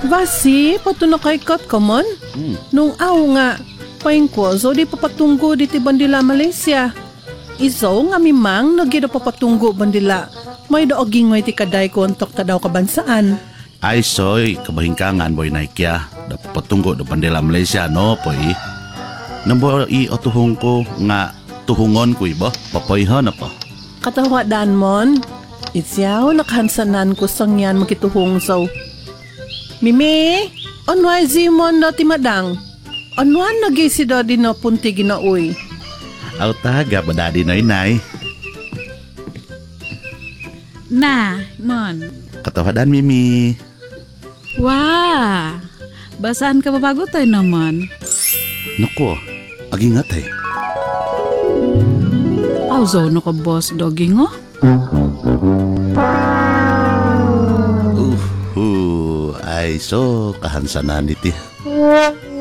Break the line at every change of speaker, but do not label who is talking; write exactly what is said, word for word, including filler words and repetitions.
Basi, pato na kay kat ka man?
Hmm.
Nung aw nga, paing ko, so di papatunggo di ti bandila Malaysia. Iso nga mimang nagida papatunggo bandila. May daoging may ti kaday ko antok ta daw kabansaan.
Ay soy, kabahingkangan boy naikya. Dapat patunggo do pandela Malaysia no poy. Nambo i otuhong ko nga tuhungon ko iba. Papoyhan na pa.
Katawa dan mon, isyaw nakhansanan ko sang yan makituhong so. Mimi, onway zimon dati madang. Onwan nagi si dadi na punti ginaoy.
Aw taga badadi na inay.
Na, mon.
Katawadan Mimi.
Wah, basaan ka babago tayo naman.
Nako, agingat eh.
Aw, zo no ka boss doging oh.
Uh, uh, ay so kahansanan iti.